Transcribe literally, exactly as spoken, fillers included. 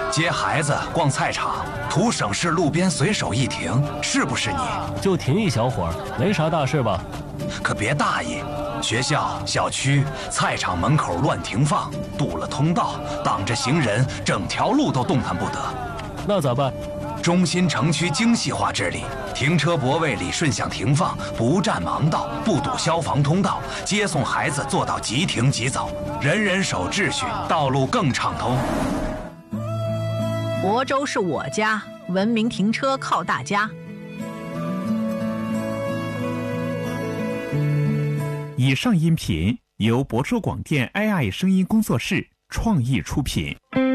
接孩子逛菜场，图省事路边随手一停，是不是你？ 就停一小会儿，没啥大事吧？ 可别大意，学校、小区、菜场门口乱停放，堵了通道，挡着行人，整条路都动弹不得。 那咋办？ 中心城区精细化治理，停车泊位里顺向停放，不占盲道，不堵消防通道，接送孩子做到即停即走，人人守秩序，道路更畅通。 亳州是我家，文明停车靠大家。 以上音频由亳州广电 A I 声音工作室创意出品。